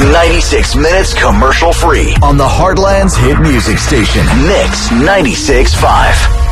96 minutes commercial free on the Heartland's hit music station, Mix 96.5.